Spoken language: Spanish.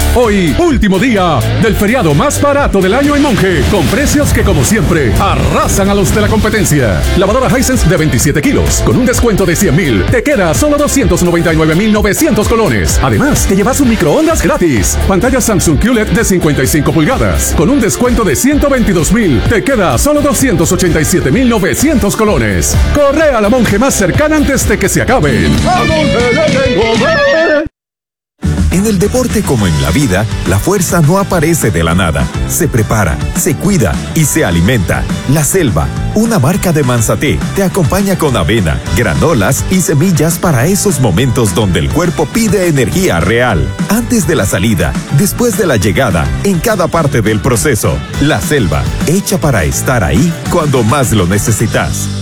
Hoy, último día del feriado más barato del año en Monge, con precios que como siempre arrasan a los de la competencia. Lavadora Hisense de 27 kilos, con un descuento de 100,000, te queda solo 299,900 colones. Además, te llevas un microondas gratis. Pantalla Samsung QLED de 55 pulgadas, con un descuento de 122,000, te queda solo 287,900 colones. Corre a la Monge más cercana antes de que se acaben. En el deporte como en la vida, la fuerza no aparece de la nada. Se prepara, se cuida y se alimenta. La Selva, una marca de Manzaté, te acompaña con avena, granolas y semillas para esos momentos donde el cuerpo pide energía real. Antes de la salida, después de la llegada, en cada parte del proceso. La Selva, hecha para estar ahí cuando más lo necesitas.